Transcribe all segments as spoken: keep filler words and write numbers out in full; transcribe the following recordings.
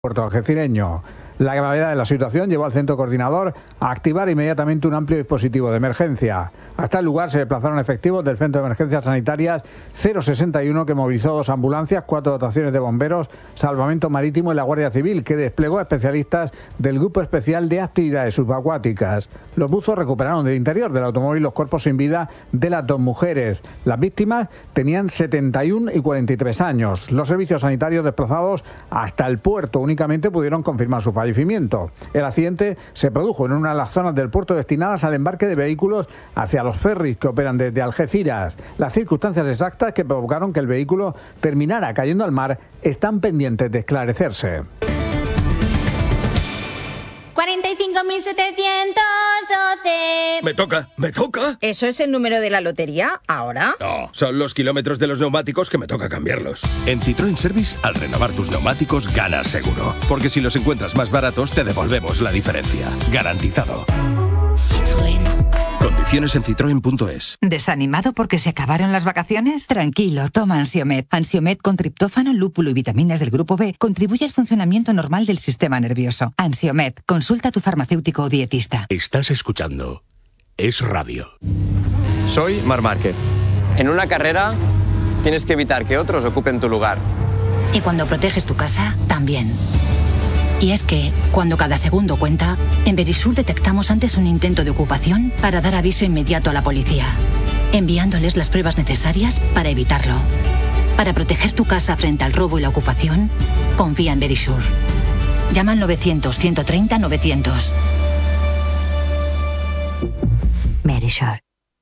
Puerto algecireño. La gravedad de la situación llevó al centro coordinador a activar inmediatamente un amplio dispositivo de emergencia. Hasta el lugar se desplazaron efectivos del Centro de Emergencias Sanitarias cero sesenta y uno, que movilizó dos ambulancias, cuatro dotaciones de bomberos, salvamento marítimo y la Guardia Civil, que desplegó a especialistas del Grupo Especial de Actividades Subacuáticas. Los buzos recuperaron del interior del automóvil los cuerpos sin vida de las dos mujeres. Las víctimas tenían setenta y uno y cuarenta y tres años. Los servicios sanitarios desplazados hasta el puerto únicamente pudieron confirmar su fallecimiento. El accidente se produjo en una de las zonas del puerto destinadas al embarque de vehículos hacia los ferries que operan desde Algeciras. Las circunstancias exactas que provocaron que el vehículo terminara cayendo al mar están pendientes de esclarecerse. cuarenta y cinco mil setecientos doce. Me toca, me toca. ¿Eso es el número de la lotería ahora? No, son los kilómetros de los neumáticos que me toca cambiarlos. En Citroën Service, al renovar tus neumáticos, ganas seguro. Porque si los encuentras más baratos, te devolvemos la diferencia. Garantizado. Citroën. Condiciones en citroen punto es. ¿Desanimado porque se acabaron las vacaciones? Tranquilo, toma Ansiomed. Ansiomed con triptófano, lúpulo y vitaminas del grupo B contribuye al funcionamiento normal del sistema nervioso. Ansiomed, consulta a tu farmacéutico o dietista. Estás escuchando Es Radio. Soy Marc Márquez. En una carrera tienes que evitar que otros ocupen tu lugar. Y cuando proteges tu casa, también. Y es que, cuando cada segundo cuenta, en Verisur detectamos antes un intento de ocupación para dar aviso inmediato a la policía, enviándoles las pruebas necesarias para evitarlo. Para proteger tu casa frente al robo y la ocupación, confía en Verisur. Llama al novecientos, ciento treinta, novecientos. Verisur.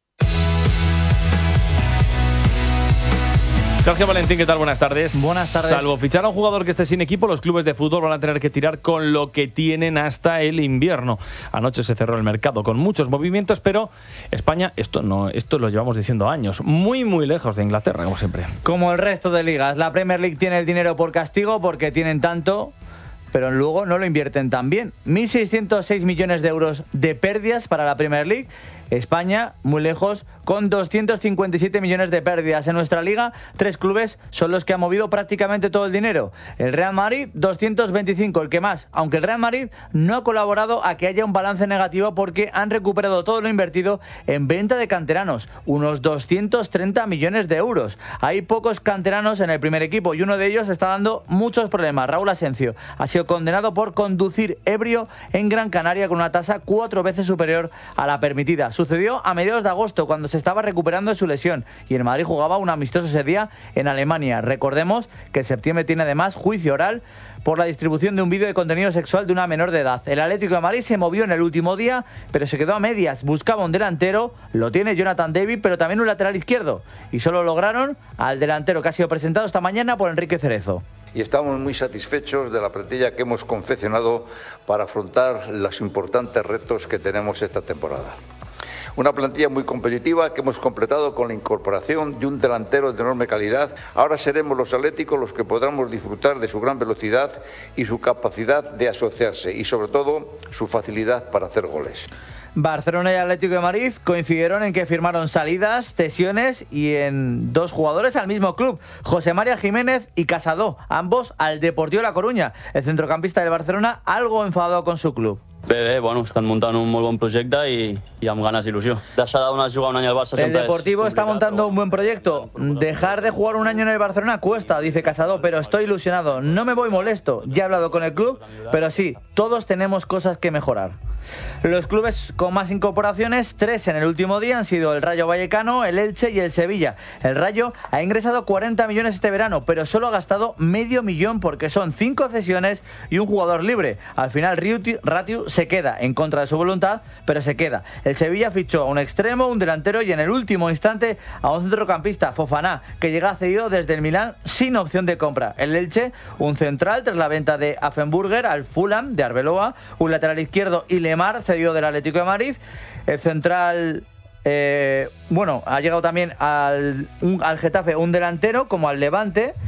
Sergio Valentín, ¿qué tal? Buenas tardes. Buenas tardes. Salvo fichar a un jugador que esté sin equipo, los clubes de fútbol van a tener que tirar con lo que tienen hasta el invierno. Anoche se cerró el mercado con muchos movimientos, pero España, esto no, esto lo llevamos diciendo años, muy muy lejos de Inglaterra, como siempre. Como el resto de ligas, la Premier League tiene el dinero por castigo porque tienen tanto, pero luego no lo invierten tan bien. mil seiscientos seis millones de euros de pérdidas para la Premier League. España, muy lejos, con doscientos cincuenta y siete millones de pérdidas. En nuestra liga, tres clubes son los que han movido prácticamente todo el dinero. El Real Madrid, doscientos veinticinco, el que más. Aunque el Real Madrid no ha colaborado a que haya un balance negativo porque han recuperado todo lo invertido en venta de canteranos, unos doscientos treinta millones de euros. Hay pocos canteranos en el primer equipo y uno de ellos está dando muchos problemas. Raúl Asencio ha sido condenado por conducir ebrio en Gran Canaria con una tasa cuatro veces superior a la permitida. Sucedió a mediados de agosto, cuando se estaba recuperando de su lesión, y el Madrid jugaba un amistoso ese día en Alemania. Recordemos que en septiembre tiene además juicio oral por la distribución de un vídeo de contenido sexual de una menor de edad. El Atlético de Madrid se movió en el último día, pero se quedó a medias. Buscaba un delantero, lo tiene Jonathan David, pero también un lateral izquierdo, y solo lograron al delantero que ha sido presentado esta mañana por Enrique Cerezo. Y estamos muy satisfechos de la plantilla que hemos confeccionado para afrontar los importantes retos que tenemos esta temporada. Una plantilla muy competitiva que hemos completado con la incorporación de un delantero de enorme calidad. Ahora seremos los atléticos los que podamos disfrutar de su gran velocidad y su capacidad de asociarse, y sobre todo su facilidad para hacer goles. Barcelona y Atlético de Madrid coincidieron en que firmaron salidas, cesiones y en dos jugadores al mismo club, José María Jiménez y Casado, ambos al Deportivo La Coruña. El centrocampista del Barcelona algo enfadado con su club. Bé, bé, bueno, estan muntant un molt bon projecte i, i amb ganes d'il·lusió. Deixar d'anar a jugar un any al Barça El Deportivo está montando un buen proyecto. Dejar de jugar un año en el Barcelona cuesta, dice Casado, pero estoy ilusionado. No me voy molesto. Ya he hablado con el club, pero sí, todos tenemos cosas que mejorar. Los clubes con más incorporaciones, tres en el último día, han sido el Rayo Vallecano, el Elche y el Sevilla. El Rayo ha ingresado cuarenta millones este verano, pero solo ha gastado medio millón porque son cinco cesiones y un jugador libre. Al final Ratiu se queda en contra de su voluntad, pero se queda. El Sevilla fichó a un extremo, un delantero y en el último instante a un centrocampista, Fofana, que llega cedido desde el Milán sin opción de compra. El Elche, un central tras la venta de Affenburger al Fulham de Arbeloa, un lateral izquierdo y Lemar, cedido del Atlético de Madrid. El central, eh, bueno, ha llegado también al, un, al Getafe un delantero, como al Levante.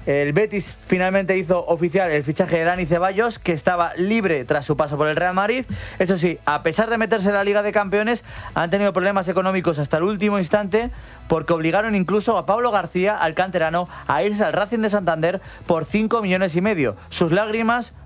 El Betis finalmente hizo oficial el fichaje de Dani Ceballos, que estaba libre tras su paso por el Real Madrid. Eso sí, a pesar de meterse en la Liga de Campeones, han tenido problemas económicos hasta el último instante, porque obligaron incluso a Pablo García, al canterano, a irse al Racing de Santander por cinco millones y medio. Sus lágrimas